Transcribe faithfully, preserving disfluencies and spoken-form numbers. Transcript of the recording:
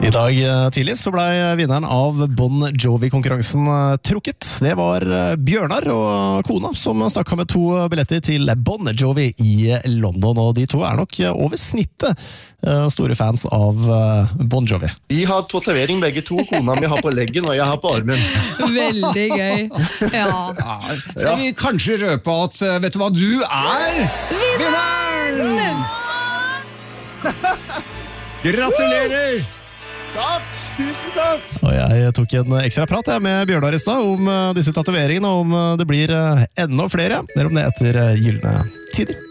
I dag tidlig så ble vinneren av Bon Jovi-konkurransen trukket. Det var Bjørnar og kona som stakk av med to billetter til Bon Jovi i London, og de to er nok over snittet store fans av Bon Jovi. Vi har tatovering begge to, kona mi har på leggen og jeg har på armen. Veldig gøy. Ja. Ja, skal vi kanskje røpe at, vet du hva, du er vinneren! Gratulerer! Takk, tusen takk! Og jeg tok en ekstra prat jeg, med Bjørnar i stad om disse tatoveringene, og om det blir enda flere. Mer om det etter Gyldne Tider.